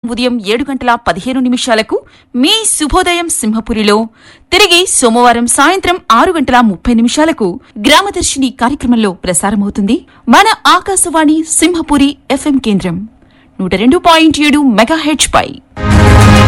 ఉదయం 7:15 మీ శుభోదయం సింహపురిలో, తిరిగి సోమవారం సాయంత్రం 6:30 గ్రామదర్శిని కార్యక్రమంలో ప్రసారమవుతుంది మన ఆకాశవాణి సింహపురి FM కేంద్రం 102.7 మెగాహెర్ట్జ్ పై.